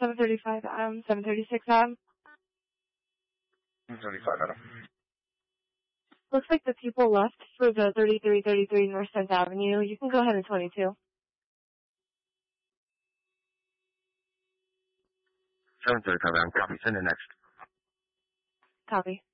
735 Adam, 736 Adam. 735 Adam. Looks like the people left for the 3333 North 10th Avenue. You can go ahead at 22. 735 Adam, copy. Send it next. Copy.